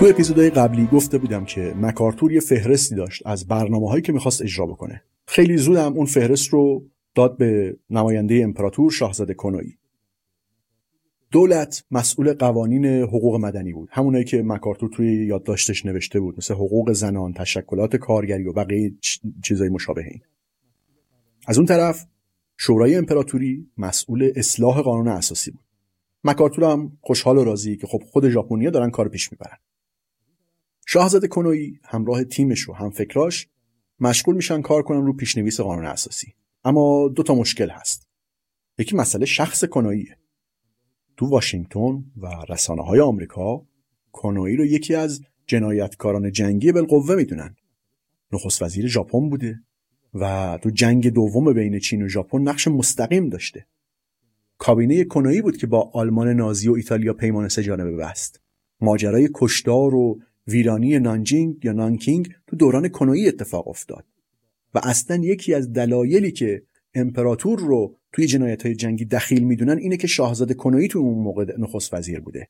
تو اپیزودهای قبلی گفته بودم که مکارتور یه فهرستی داشت از برنامه‌هایی که می‌خواست اجرا بکنه. خیلی زودم اون فهرست رو داد به نماینده امپراتور شاهزاده کنویی. دولت مسئول قوانین حقوق مدنی بود، همونایی که مکارتور توی یادداشتش نوشته بود، مثل حقوق زنان، تشکلات کارگری و بقیه چیزای مشابه این. از اون طرف شورای امپراتوری مسئول اصلاح قانون اساسی بود. مکارتور هم خوشحال و راضی که خب خود ژاپنیا دارن کار پیش میبرن. شاهزاده کنویی همراه تیمش و همفکراش مشغول میشن کار کنن رو پیشنویس قانون اساسی. اما 2 مشکل هست. یکی مسئله شخص کنوییه. تو واشنگتن و رسانه‌های آمریکا کنویی رو یکی از جنایتکاران جنگی بالقوه میدونن. نخست وزیر ژاپن بوده و تو جنگ دوم بین چین و ژاپن نقش مستقیم داشته. کابینه کنویی بود که با آلمان نازی و ایتالیا پیمان سه‌جانبه بست. ماجرای کشتار و ویرانی نانجینگ یا نانکینگ تو دوران کنویی اتفاق افتاد و اصلا یکی از دلایلی که امپراتور رو توی جنایت‌های جنگی دخیل میدونن اینه که شاهزاده کنویی تو اون موقع نخست وزیر بوده.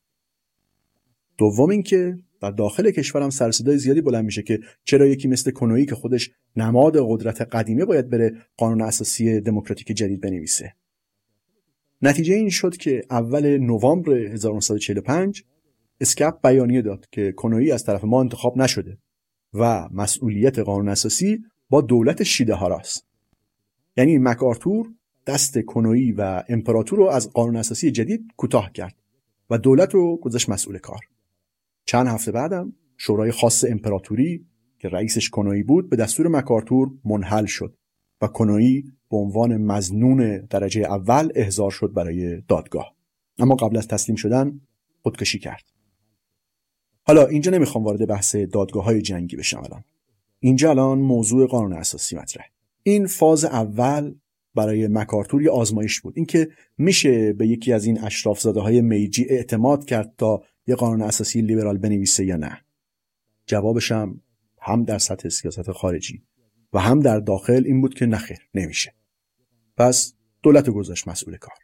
دوم این که در داخل کشورم سر صدای زیادی بلند میشه که چرا یکی مثل کنویی که خودش نماد قدرت قدیمه باید بره قانون اساسی دموکراتیک جدید بنویسه. نتیجه این شد که اول نوامبر 1945 اسکپ بیانیه داد که کنویی از طرف ما انتخاب نشده و مسئولیت قانون اساسی با دولت شیدهاراست. یعنی مکارتور دست کنویی و امپراتور رو از قانون اساسی جدید کوتاه کرد و دولت رو گذاشت مسئول کار. چند هفته بعدم شورای خاص امپراتوری که رئیسش کنویی بود به دستور مکارتور منحل شد و کنویی به عنوان مظنون درجه اول احضار شد برای دادگاه. اما قبل از تسلیم شدن خودکشی کرد. حالا اینجا نمیخوام وارد بحث دادگاه‌های جنگی بشم اینجا الان موضوع قانون اساسی مطرحه. این فاز اول برای مکارتور یه آزمایش بود، اینکه میشه به یکی از این اشرافزاده‌های میجی اعتماد کرد تا یه قانون اساسی لیبرال بنویسه یا نه. جوابش هم در سطح سیاست خارجی و هم در داخل این بود که نخیر، نمیشه. پس دولت گذاشت مسئول کار.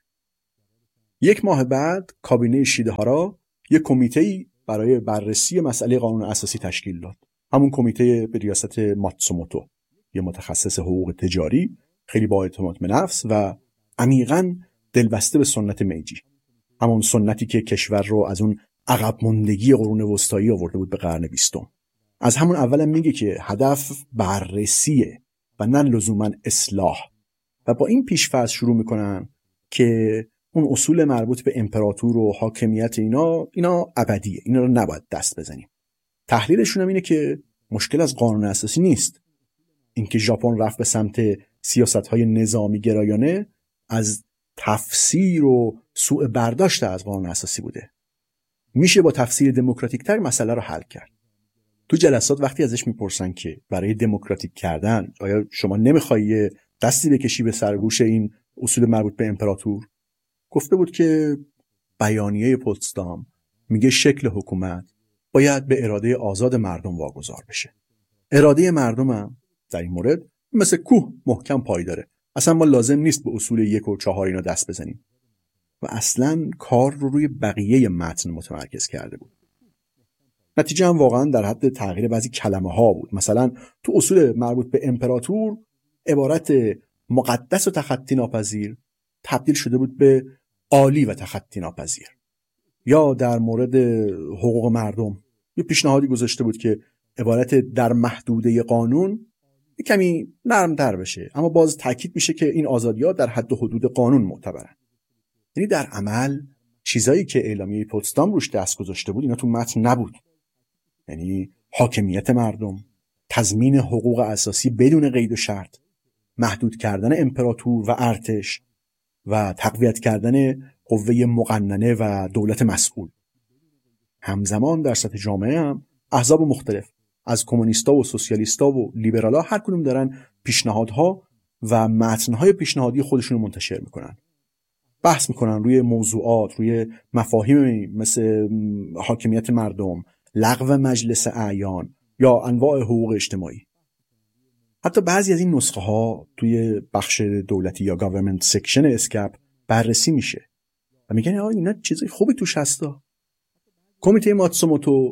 1 ماه بعد کابینه شیدهارا یک کمیته‌ای برای بررسی مسئله قانون اساسی تشکیل داد. همون کمیته به ریاست ماتسوموتو، یه متخصص حقوق تجاری خیلی با اعتماد به نفس و عمیقاً دلبسته به سنت میجی، همون سنتی که کشور رو از اون عقب ماندگی قرون وسطایی آورده بود به قرن 20. از همون اولم میگه که هدف بررسیه و نه لزوماً اصلاح و با این پیش‌فرض شروع میکنن که اون اصول مربوط به امپراتور و حاکمیت اینا ابدیه، اینا رو نباید دست بزنیم. تحلیلشون هم اینه که مشکل از قانون اساسی نیست، اینکه ژاپن رفت به سمت سیاست‌های نظامی گرایانه از تفسیر و سوء برداشت از قانون اساسی بوده. میشه با تفسیر دموکراتیک‌تر مسئله رو حل کرد. تو جلسات وقتی ازش میپرسن که برای دموکراتیک کردن آیا شما نمیخوای دستی بکشی به سرگوش این اصول مربوط به امپراتور؟ گفته بود که بیانیه پوتسدام میگه شکل حکومت باید به اراده آزاد مردم واگذار بشه. اراده مردم هم در این مورد مثل کوه محکم پایداره. اصلا ما لازم نیست به اصول 1 و 4 اینا دست بزنیم. و اصلا کار رو روی بقیه متن متمرکز کرده بود. نتیجه هم واقعا در حد تغییر بعضی کلمه ها بود. مثلا تو اصول مربوط به امپراتور عبارت مقدس و تخطی ناپذیر تبدیل شده بود به عالی و تخطی ناپذیر. یا در مورد حقوق مردم یه پیشنهادی گذاشته بود که عبارت در محدوده قانون یه کمی نرم‌تر بشه، اما باز تاکید میشه که این آزادی‌ها در حد و حدود قانون معتبرن. یعنی در عمل چیزایی که اعلامیه پوتسدام روش دست گذاشته بود اینا تو متن نبود. یعنی حاکمیت مردم، تضمین حقوق اساسی بدون قید و شرط، محدود کردن امپراتور و ارتش و تقویت کردن قوه مقننه و دولت مسئول. همزمان در سطح جامعه هم احزاب مختلف از کمونیستا و سوسیالیستا و لیبرالا هر کدوم دارن پیشنهادها و متنهای پیشنهادی خودشون رو منتشر میکنن. بحث میکنن روی موضوعات، روی مفاهیم مثل حاکمیت مردم، لغو مجلس اعیان یا انواع حقوق اجتماعی. حتی بعضی از این نسخه ها توی بخش دولتی یا گاورمنت سکشن اسکپ بررسی میشه و میگن اینا چیزای خوبی توش هستا. کمیته ماتسوموتو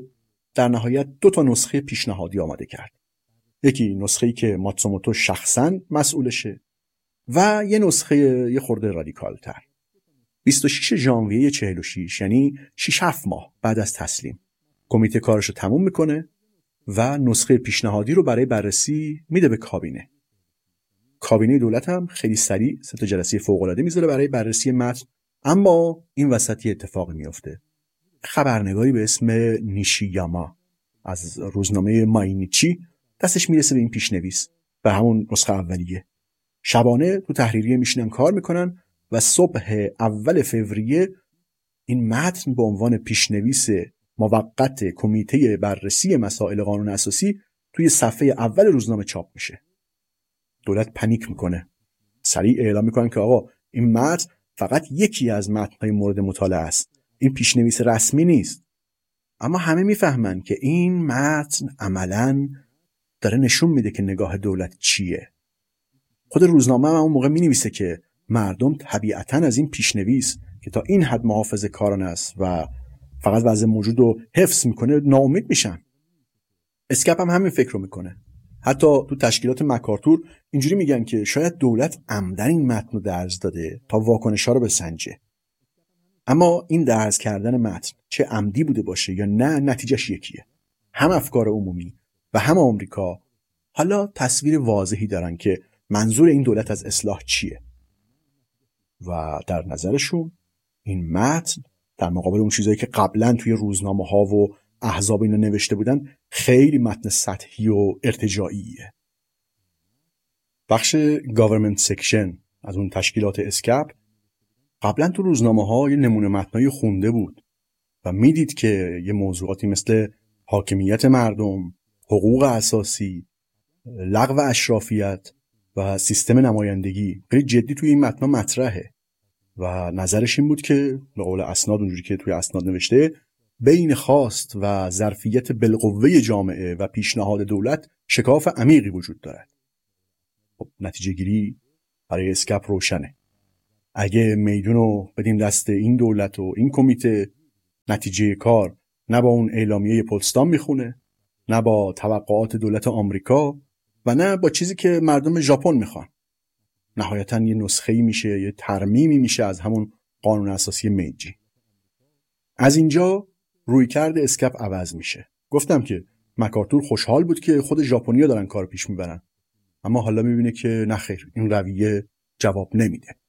در نهایت 2 نسخه پیشنهادی آماده کرد. یکی نسخه‌ای که ماتسوموتو شخصاً مسئولشه و یه نسخه یه خورده رادیکال‌تر. 26 ژانویه 46 یعنی 6-7 ماه بعد از تسلیم کمیته کارشو تموم میکنه و نسخه پیشنهادی رو برای بررسی میده به کابینه. کابینه دولت هم خیلی سریع 3 جلسه فوق‌العاده میذاره برای بررسی متن. اما این وسط یه اتفاقی میفته. خبرنگاری به اسم نیشیاما از روزنامه ماینیچی دستش میرسه به این پیشنویس، به همون نسخه اولیه. شبانه تو تحریریه میشینن کار میکنن و صبح اول فوریه این متن به عنوان پیشنویس موقت کمیته بررسی مسائل قانون اساسی توی صفحه اول روزنامه چاپ میشه. دولت پنیک میکنه. سریع اعلام میکنن که آقا این متن فقط یکی از متن‌های مورد مطالعه است. این پیشنویس رسمی نیست. اما همه میفهمن که این متن عملاً داره نشون میده که نگاه دولت چیه. خود روزنامه هم اون موقع مینویسه که مردم طبیعتاً از این پیشنویس که تا این حد محافظه‌کارانه است و فقط وضع موجود رو حفظ میکنه ناامید میشن. اسکپ هم همین فکر رو میکنه. حتی تو تشکیلات مکارتور اینجوری میگن که شاید دولت عمدن این متن رو درز داده تا واکنش‌ها رو بسنجه. اما این درز کردن متن چه عمدی بوده باشه یا نه، نتیجهش یکیه. هم افکار عمومی و هم آمریکا حالا تصویر واضحی دارن که منظور این دولت از اصلاح چیه و در نظرشون این متن در مقابل اون چیزایی که قبلا توی روزنامه‌ها و احزاب اینا نوشته بودن خیلی متن سطحی و ارتجاعیه. بخش گاورمنت سکشن از اون تشکیلات اسکپ قبلا تو روزنامه‌ها یه نمونه متنایی خونده بود و میدید که یه موضوعاتی مثل حاکمیت مردم، حقوق اساسی، لغو اشرافیت و سیستم نمایندگی خیلی جدی توی این متن‌ها مطرحه و نظرش این بود که به قول اسناد اونجوری که توی اسناد نوشته بین خواست و ظرفیت بالقوه جامعه و پیشنهاد دولت شکاف عمیقی وجود دارد. خب نتیجه گیری برای اسکپ روشنه. اگه میدونو بدیم دست این دولت و این کمیته، نتیجه کار نه با اون اعلامیه پوتسدام میخونه، نه با توقعات دولت آمریکا و نه با چیزی که مردم ژاپن میخوان. نهایتاً یه نسخه‌ای میشه، یه ترمیمی میشه از همون قانون اساسی میجی. از اینجا رویکرد اسکپ عوض میشه. گفتم که مکارتور خوشحال بود که خود ژاپنیا دارن کار پیش میبرن، اما حالا میبینه که نه خیر، این رویه جواب نمیده.